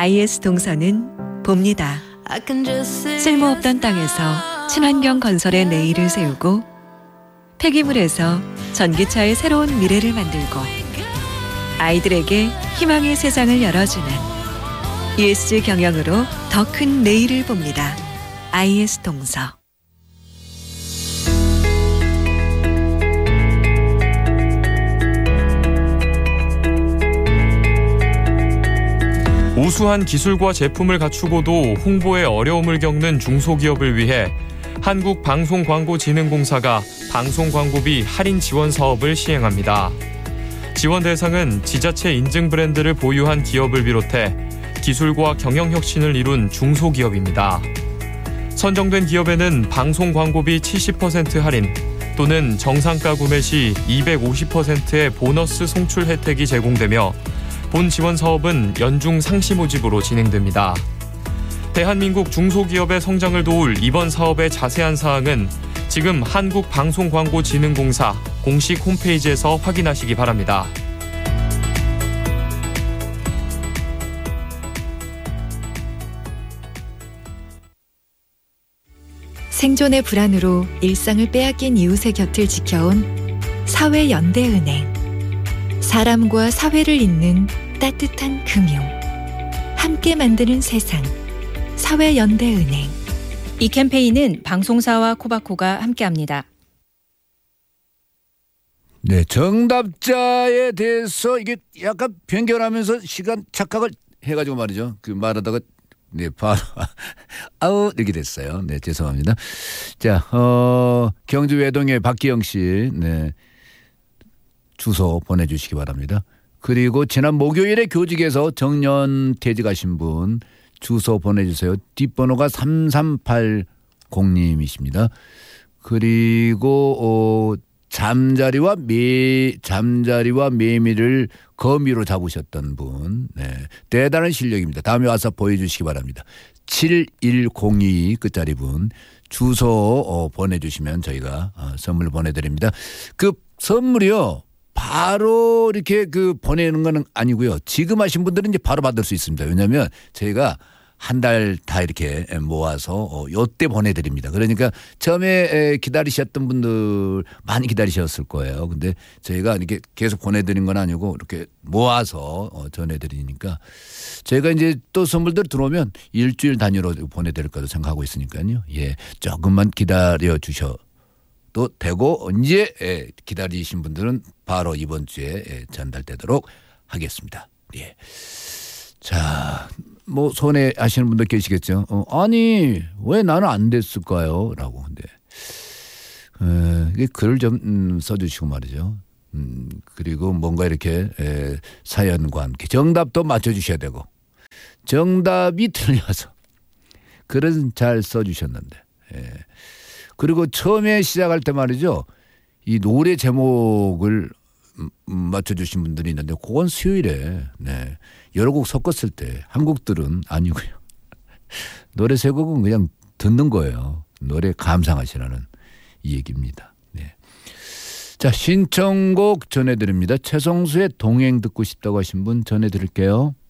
IS 동서는 봅니다. 쓸모없던 땅에서 친환경 건설의 내일을 세우고 폐기물에서 전기차의 새로운 미래를 만들고 아이들에게 희망의 세상을 열어주는 ESG 경영으로 더 큰 내일을 봅니다. IS 동서. 우수한 기술과 제품을 갖추고도 홍보에 어려움을 겪는 중소기업을 위해 한국방송광고진흥공사가 방송광고비 할인 지원 사업을 시행합니다. 지원 대상은 지자체 인증 브랜드를 보유한 기업을 비롯해 기술과 경영 혁신을 이룬 중소기업입니다. 선정된 기업에는 방송광고비 70% 할인 또는 정상가 구매 시 250%의 보너스 송출 혜택이 제공되며 본 지원 사업은 연중 상시 모집으로 진행됩니다. 대한민국 중소기업의 성장을 도울 이번 사업의 자세한 사항은 지금 한국방송광고진흥공사 공식 홈페이지에서 확인하시기 바랍니다. 생존의 불안으로 일상을 빼앗긴 이웃의 곁을 지켜온 사회연대은행. 사람과 사회를 잇는 따뜻한 금융. 함께 만드는 세상. 사회연대은행. 이 캠페인은 방송사와 코바코가 함께합니다. 네, 정답자에 대해서 이게 약간 변경하면서 시간 착각을 해가지고 말이죠. 그 말하다가 네 바로 아우 이렇게 됐어요. 네, 죄송합니다. 자, 경주 외동의 박기영 씨, 네 주소 보내주시기 바랍니다. 그리고 지난 목요일에 교직에서 정년 퇴직하신 분 주소 보내주세요. 뒷번호가 3380님이십니다. 그리고 잠자리와 매미를 거미로 잡으셨던 분, 네, 대단한 실력입니다. 다음에 와서 보여주시기 바랍니다. 7102 끝자리 분 주소 보내주시면 저희가 선물 보내드립니다. 그 선물이요. 바로 이렇게 보내는 건 아니고요. 지금 하신 분들은 이제 바로 받을 수 있습니다. 왜냐하면 저희가 한 달 다 이렇게 모아서 요때 보내드립니다. 그러니까 처음에 기다리셨던 분들 많이 기다리셨을 거예요. 근데 저희가 이렇게 계속 보내드린 건 아니고 이렇게 모아서 전해드리니까 저희가 이제 또 선물들 들어오면 일주일 단위로 보내드릴 거라고 생각하고 있으니까요. 예, 조금만 기다려 주셔도 되고 언제 기다리신 분들은 바로 이번 주에 전달되도록 하겠습니다. 예. 자, 뭐 손해하시는 분들 계시겠죠. 아니 왜 나는 안 됐을까요? 라고. 근데 글을 좀 써주시고 말이죠. 그리고 뭔가 이렇게 사연과 함께 정답도 맞춰주셔야 되고 정답이 틀려서 글은 잘 써주셨는데 그리고 처음에 시작할 때 말이죠. 이 노래 제목을 맞춰주신 분들이 있는데 그건 수요일에 네. 여러 곡 섞었을 때 한 곡들은 아니고요. 노래 세 곡은 그냥 듣는 거예요. 노래 감상하시라는 이 얘기입니다. 네. 자, 신청곡 전해드립니다. 최성수의 동행 듣고 싶다고 하신 분 전해드릴게요.